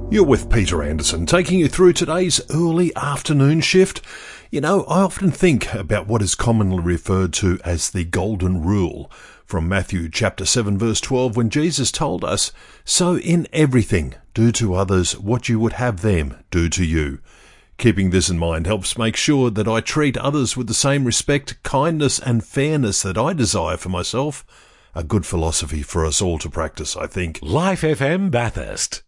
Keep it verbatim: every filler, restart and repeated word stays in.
You're with Peter Anderson, taking you through today's early afternoon shift. You know, I often think about what is commonly referred to as the Golden Rule from Matthew chapter seven verse twelve, when Jesus told us, "So in everything, do to others what you would have them do to you." Keeping this in mind helps make sure that I treat others with the same respect, kindness and fairness that I desire for myself. A good philosophy for us all to practice, I think. Life F M Bathurst.